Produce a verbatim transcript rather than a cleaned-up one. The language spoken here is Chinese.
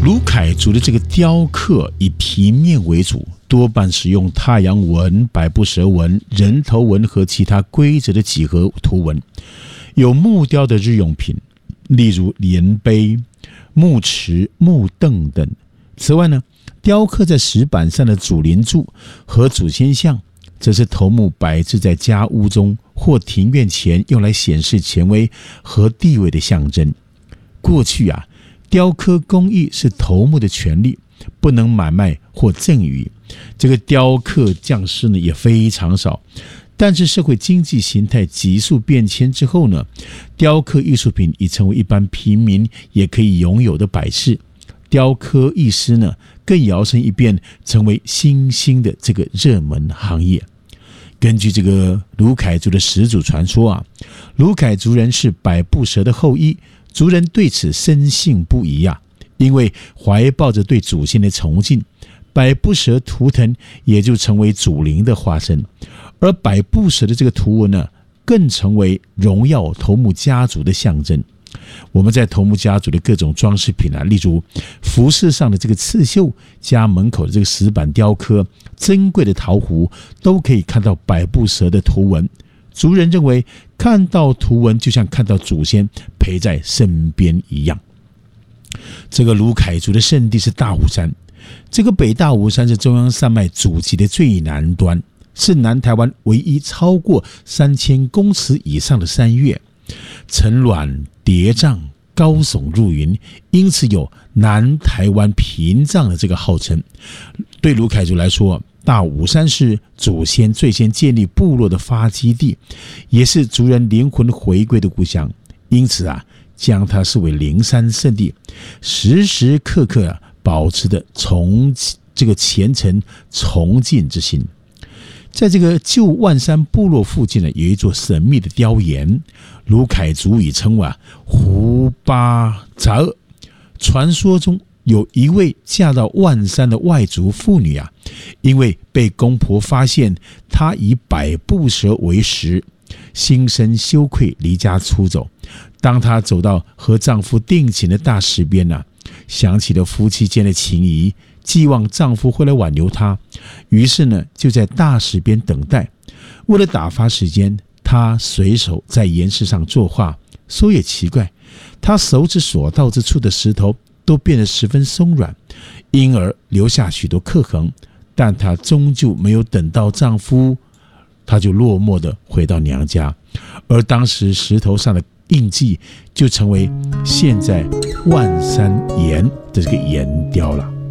卢凯族的这个雕刻以平面为主，多半使用太阳纹、百步蛇纹、人头纹和其他规则的几何图文。有木雕的日用品，例如莲杯、木池、木凳等。此外呢，雕刻在石板上的祖灵柱和祖先像，则是头目摆置在家屋中或庭院前，用来显示权威和地位的象征。过去啊，雕刻工艺是头目的权利，不能买卖或赠与。这个雕刻匠师呢也非常少。但是社会经济形态急速变迁之后呢，雕刻艺术品已成为一般平民也可以拥有的摆饰。雕刻艺师呢更摇身一变，成为新兴的这个热门行业。根据这个卢凯族的始祖传说啊，卢凯族人是百步蛇的后裔，族人对此深信不疑啊，因为怀抱着对祖先的崇敬，百步蛇图腾也就成为祖灵的化身。而百步蛇的这个图文呢，更成为荣耀头目家族的象征。我们在头目家族的各种装饰品啊，例如服饰上的这个刺绣，家门口的这个石板雕刻，珍贵的陶壶，都可以看到百步蛇的图文。族人认为，看到图文就像看到祖先陪在身边一样。这个卢凯族的圣地是大武山，这个北大武山是中央山脉祖籍的最南端，是南台湾唯一超过三千公尺以上的山岳，层峦叠嶂，高耸入云，因此有南台湾屏障的这个号称。对卢凯族来说，大武山是祖先最先建立部落的发基地，也是族人灵魂回归的故乡，因此啊，将它视为灵山圣地，时时刻刻、啊、保持着崇这个虔诚崇敬之心。在这个旧万山部落附近呢，有一座神秘的雕岩，卢凯族语称为胡巴扎厄。传说中有一位嫁到万山的外族妇女啊，因为被公婆发现她以百步蛇为食，心生羞愧，离家出走。当她走到和丈夫定情的大石边啊，想起了夫妻间的情谊，寄望丈夫会来挽留她，于是呢，就在大石边等待。为了打发时间，她随手在岩石上作画。说也奇怪，她手指所到之处的石头都变得十分松软，因而留下许多刻痕。但她终究没有等到丈夫，她就落寞地回到娘家。而当时石头上的印记就成为现在万山岩的这个岩雕了。